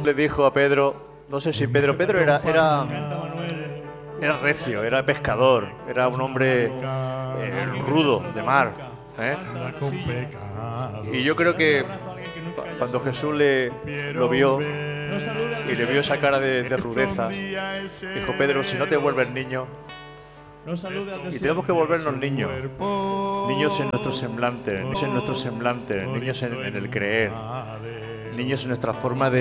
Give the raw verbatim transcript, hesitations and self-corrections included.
le dijo a Pedro, no sé si Pedro, Pedro era, era, era recio, era pescador, era un hombre eh, rudo de mar, ¿eh? Y yo creo que cuando Jesús le lo vio y le vio esa cara de, de rudeza, dijo, Pedro, si no te vuelves niño, y tenemos que volvernos niños, niños en nuestro semblante, niños en nuestro semblante, niños en, en el creer, niños en nuestra forma de